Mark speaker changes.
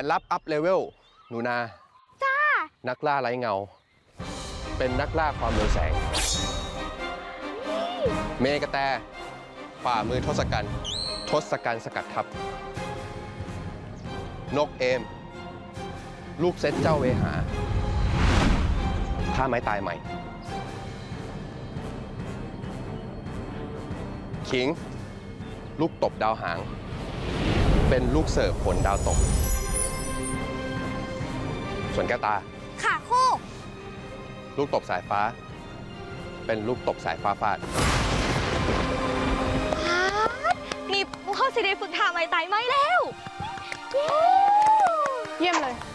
Speaker 1: นลับอัพเลเวลหนูนาจ้านักล่าไร้เงาเป็นนักล่าความเร็วแสงเมกระแตฝ่ามือทศกัณฐ์สกัดทับนกเอมลูกเซตเจ้าเวหาท่าไม้ตายใหม่ขิงลูกตบดาวหางเป็นลูกเสิร์ฟผลดาวตกส่วนแก้วตา
Speaker 2: ขาคู่
Speaker 1: ลูกตบสายฟ้าเป็นลูกตบสายฟ้าฟาด
Speaker 2: นี่เข้าสิได้ฝึกท่าไม้ตายไหมแล้ว
Speaker 3: เยี่ยมเลย